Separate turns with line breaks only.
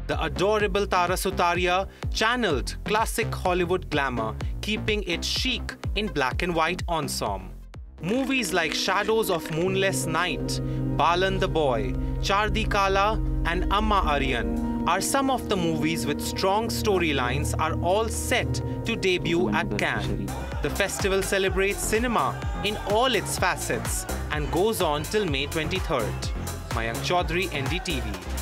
The adorable Tara Sutaria channeled classic Hollywood glamour, keeping it chic in black and white ensemble. Movies like Shadows of Moonless Night, Balan the Boy, Chardi Kala and Amma Aryan are some of the movies with strong storylines are all set to debut at Cannes. The festival celebrates cinema in all its facets and goes on till May 23rd. Mayank Chaudhary, NDTV.